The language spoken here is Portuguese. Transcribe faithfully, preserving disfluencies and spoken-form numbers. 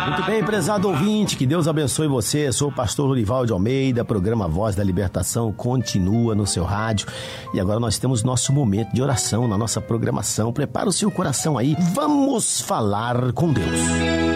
Muito bem, prezado ouvinte, que Deus abençoe você. Eu sou o pastor Lorival de Almeida, programa Voz da Libertação continua no seu rádio. E agora nós temos nosso momento de oração na nossa programação. Prepara o seu coração aí, vamos falar com Deus.